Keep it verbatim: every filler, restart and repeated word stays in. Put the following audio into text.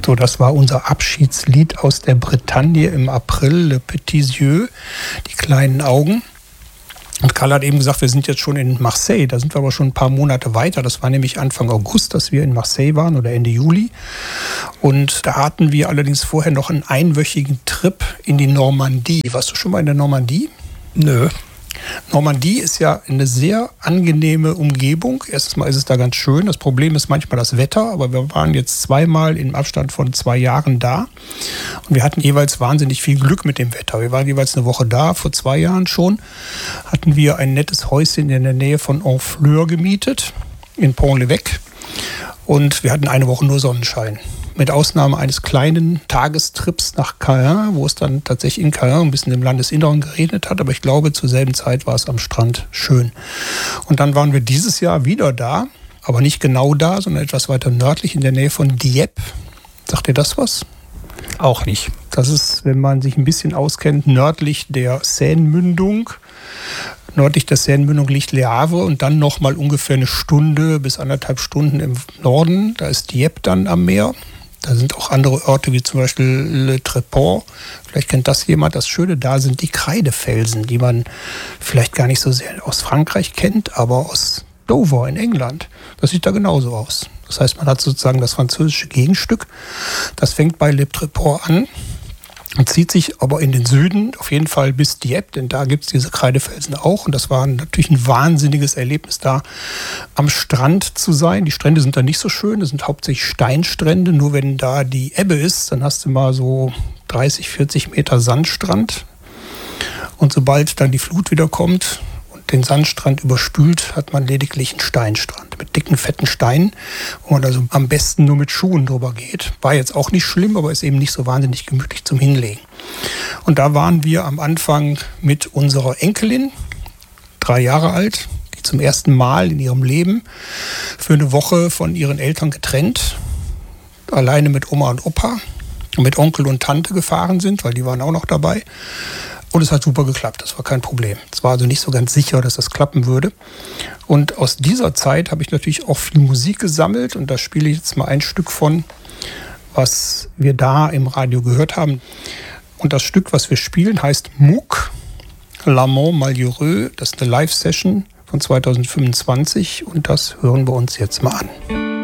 So, das war unser Abschiedslied aus der Bretagne im April, Le Petits Yeux, die kleinen Augen. Und Karl hat eben gesagt, wir sind jetzt schon in Marseille, da sind wir aber schon ein paar Monate weiter. Das war nämlich Anfang August, dass wir in Marseille waren oder Ende Juli. Und da hatten wir allerdings vorher noch einen einwöchigen Trip in die Normandie. Warst du schon mal in der Normandie? Nö. Normandie ist ja eine sehr angenehme Umgebung. Erstens mal ist es da ganz schön. Das Problem ist manchmal das Wetter, aber wir waren jetzt zweimal im Abstand von zwei Jahren da. Und wir hatten jeweils wahnsinnig viel Glück mit dem Wetter. Wir waren jeweils eine Woche da, vor zwei Jahren schon. Hatten wir ein nettes Häuschen in der Nähe von Honfleur gemietet, in Pont-l'Évêque. Und wir hatten eine Woche nur Sonnenschein. Mit Ausnahme eines kleinen Tagestrips nach Caen, wo es dann tatsächlich in Caen ein bisschen im Landesinneren geregnet hat. Aber ich glaube, zur selben Zeit war es am Strand schön. Und dann waren wir dieses Jahr wieder da, aber nicht genau da, sondern etwas weiter nördlich in der Nähe von Dieppe. Sagt ihr das was? Auch nicht. Das ist, wenn man sich ein bisschen auskennt, nördlich der Seine-Mündung. Nördlich der Seine-Mündung liegt Le Havre und dann noch mal ungefähr eine Stunde bis anderthalb Stunden im Norden. Da ist Dieppe dann am Meer. Da sind auch andere Orte, wie zum Beispiel Le Tréport. Vielleicht kennt das jemand. Das Schöne da sind die Kreidefelsen, die man vielleicht gar nicht so sehr aus Frankreich kennt, aber aus Dover in England. Das sieht da genauso aus. Das heißt, man hat sozusagen das französische Gegenstück. Das fängt bei Le Tréport an und zieht sich aber in den Süden auf jeden Fall bis Dieppe, denn da gibt es diese Kreidefelsen auch. Und das war natürlich ein wahnsinniges Erlebnis, da am Strand zu sein. Die Strände sind da nicht so schön, das sind hauptsächlich Steinstrände. Nur wenn da die Ebbe ist, dann hast du mal so dreißig, vierzig Meter Sandstrand. Und sobald dann die Flut wieder kommt und den Sandstrand überspült, hat man lediglich einen Steinstrand mit dicken, fetten Steinen, wo man also am besten nur mit Schuhen drüber geht. War jetzt auch nicht schlimm, aber ist eben nicht so wahnsinnig gemütlich zum Hinlegen. Und da waren wir am Anfang mit unserer Enkelin, drei Jahre alt, die zum ersten Mal in ihrem Leben für eine Woche von ihren Eltern getrennt, alleine mit Oma und Opa und mit Onkel und Tante gefahren sind, weil die waren auch noch dabei. Und es hat super geklappt, das war kein Problem. Es war also nicht so ganz sicher, dass das klappen würde. Und aus dieser Zeit habe ich natürlich auch viel Musik gesammelt. Und da spiele ich jetzt mal ein Stück von, was wir da im Radio gehört haben. Und das Stück, was wir spielen, heißt Mouk, L'Amant Malheureux. Das ist eine Live-Session von zweitausendfünfundzwanzig. Und das hören wir uns jetzt mal an.